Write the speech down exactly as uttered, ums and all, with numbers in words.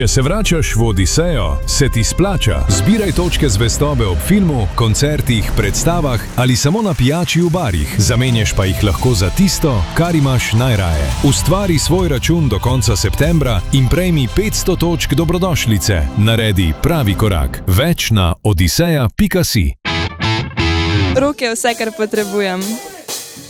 Če se vračaš v Odisejo, se ti splača. Zbiraj točke zvestobe ob filmu, koncertih, predstavah ali samo na pijači v barih. Zamenjaš pa jih lahko za tisto, kar imaš najraje. Ustvari svoj račun do konca septembra in prejmi petsto točk dobrodošlice. Naredi pravi korak. Več na odiseja pika si. Rok je vse, kar potrebujem.